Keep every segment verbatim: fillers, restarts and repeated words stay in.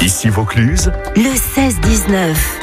Ici Vaucluse, le seize dix-neuf.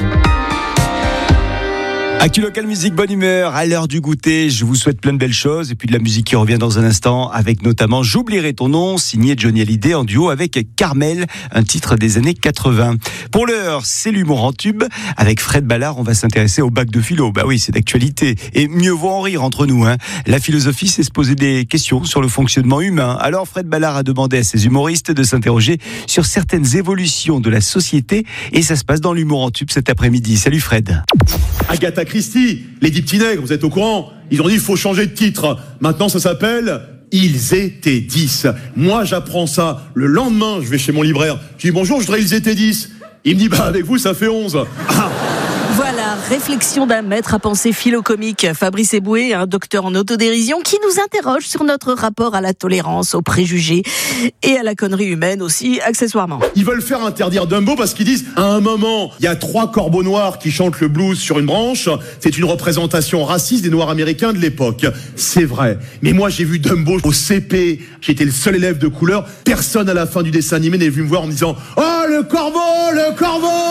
Actu Local Musique, bonne humeur, à l'heure du goûter, je vous souhaite plein de belles choses et puis de la musique qui revient dans un instant avec notamment J'oublierai ton nom, signé Johnny Hallyday en duo avec Carmel, un titre des années quatre-vingts. Pour l'heure, c'est l'humour en tube. Avec Fred Ballard, on va s'intéresser au bac de philo. Bah oui, c'est d'actualité. Et mieux vaut en rire entre nous, hein. La philosophie, c'est se poser des questions sur le fonctionnement humain. Alors Fred Ballard a demandé à ses humoristes de s'interroger sur certaines évolutions de la société et ça se passe dans l'humour en tube cet après-midi. Salut Fred. Agatha Christie, les dix petits nègres, vous êtes au courant? Ils ont dit il faut changer de titre. Maintenant ça s'appelle Ils étaient dix. Moi j'apprends ça. Le lendemain, je vais chez mon libraire. Je dis bonjour, je voudrais Ils étaient dix. Il me dit bah avec vous ça fait onze. Ah. Voilà, réflexion d'un maître à penser philo-comique, Fabrice Eboué, un docteur en autodérision qui nous interroge sur notre rapport à la tolérance, aux préjugés et à la connerie humaine aussi, accessoirement. Ils veulent faire interdire Dumbo parce qu'ils disent à un moment, il y a trois corbeaux noirs qui chantent le blues sur une branche, c'est une représentation raciste des Noirs américains de l'époque. C'est vrai, mais moi j'ai vu Dumbo au C P, j'étais le seul élève de couleur, personne à la fin du dessin animé n'est venu me voir en me disant « Oh le corbeau, le corbeau !»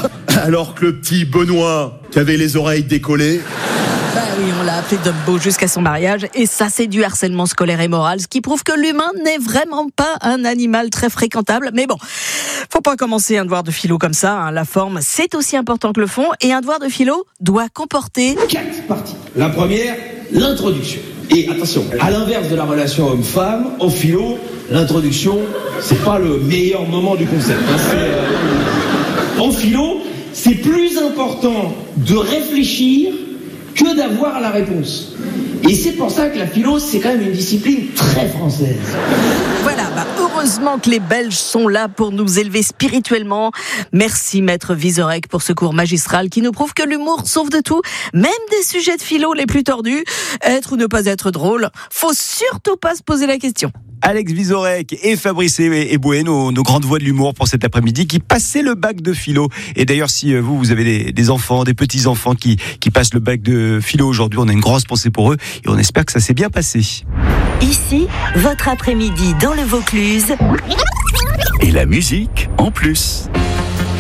Alors que le petit Benoît, qui avait les oreilles décollées... Bah oui, on l'a appelé Dumbo jusqu'à son mariage, et ça c'est du harcèlement scolaire et moral, ce qui prouve que l'humain n'est vraiment pas un animal très fréquentable. Mais bon, faut pas commencer un devoir de philo comme ça, hein. La forme c'est aussi important que le fond, et un devoir de philo doit comporter... Quatre parties. La première, l'introduction. Et attention, à l'inverse de la relation homme-femme, en philo, l'introduction, c'est pas le meilleur moment du concept. Hein. C'est, euh... En philo, c'est plus important de réfléchir que d'avoir la réponse. Et c'est pour ça que la philo, c'est quand même une discipline très française. Voilà, bah heureusement que les Belges sont là pour nous élever spirituellement. Merci Maître Vizorek pour ce cours magistral qui nous prouve que l'humour sauve de tout, même des sujets de philo les plus tordus. Être ou ne pas être drôle, faut surtout pas se poser la question. Alex Vizorek et Fabrice Eboué, nos, nos grandes voix de l'humour pour cet après-midi, qui passaient le bac de philo. Et d'ailleurs, si vous, vous avez des, des enfants, des petits-enfants qui, qui passent le bac de philo aujourd'hui, on a une grosse pensée pour eux et on espère que ça s'est bien passé. Ici, votre après-midi dans le Vaucluse. et la musique en plus.